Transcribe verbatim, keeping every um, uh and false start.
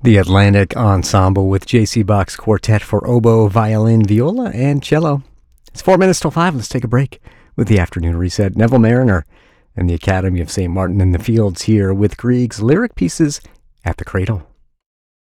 The Atlantic Ensemble with J C. Bach's Quartet for oboe, violin, viola, and cello. It's four minutes till five. Let's take a break with the afternoon reset. Neville Mariner and the Academy of Saint Martin in the Fields here with Grieg's lyric pieces at the Cradle.